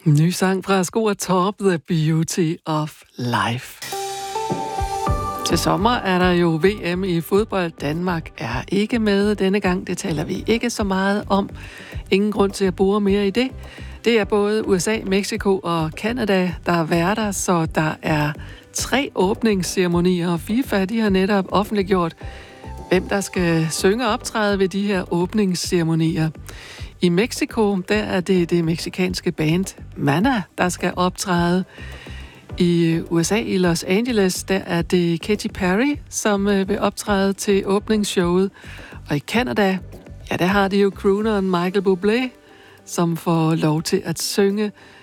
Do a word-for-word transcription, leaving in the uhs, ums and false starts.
Ny sang fra Sko og Torp, The Beauty of Life. Til sommer er der jo V M i fodbold. Danmark er ikke med denne gang. Det taler vi ikke så meget om. Ingen grund til at bore mere i det. Det er både U S A, Mexico og Canada, der er værter, så der er tre åbningsceremonier, og FIFA de har netop offentliggjort, hvem der skal synge og optræde ved de her åbningsceremonier. I Mexico, der er det det meksikanske band Maná, der skal optræde. I U S A, i Los Angeles, der er det Katy Perry, som vil optræde til åbningsshowet. Og i Canada, ja, der har de jo crooneren Michael Bublé, som får lov til at synge